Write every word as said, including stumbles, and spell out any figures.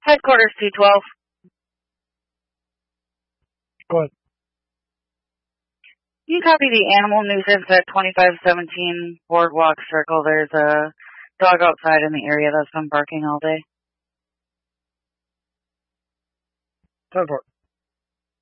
Headquarters T twelve. Go ahead. You copy the animal nuisance at twenty-five seventeen Boardwalk Circle. There's a dog outside in the area that's been barking all day. Ten for it.